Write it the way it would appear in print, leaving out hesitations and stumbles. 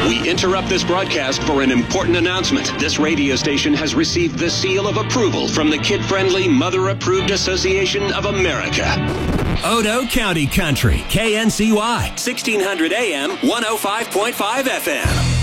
We interrupt this broadcast for an important announcement. This radio station has received the seal of approval from the Kid-Friendly Mother-Approved Association of America. Odo County Country, KNCY, 1600 AM, 105.5 FM.